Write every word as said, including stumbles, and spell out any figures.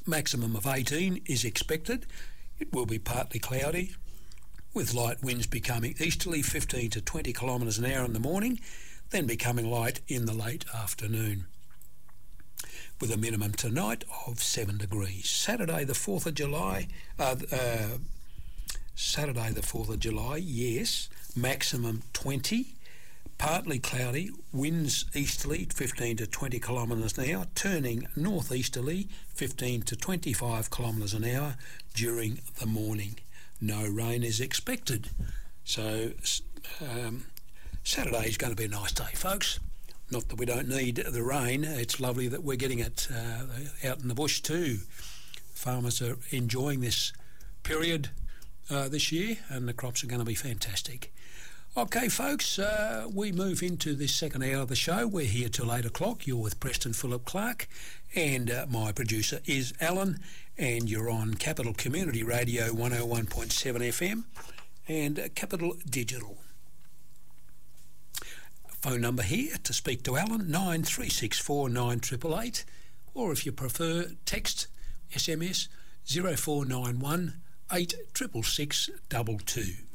maximum of eighteen is expected. It will be partly cloudy, with light winds becoming easterly fifteen to twenty kilometres an hour in the morning, then becoming light in the late afternoon, with a minimum tonight of seven degrees. Saturday the fourth of July, uh, uh, Saturday the fourth of July, yes, maximum twenty, partly cloudy, winds easterly fifteen to twenty kilometres an hour, turning northeasterly fifteen to twenty-five kilometres an hour during the morning. No rain is expected. So um, Saturday is going to be a nice day, folks. Not that we don't need the rain. It's lovely that we're getting it uh, out in the bush too. Farmers are enjoying this period uh, this year, and the crops are going to be fantastic. Okay, folks, uh, we move into this second hour of the show. We're here till eight o'clock. You're with Preston Phillip Clark, and uh, my producer is Alan, and you're on Capital Community Radio one oh one point seven F M and uh, Capital Digital. Phone number here to speak to Alan, nine three six four nine eight eight eight, or if you prefer, text S M S zero four nine one eight six six six two two.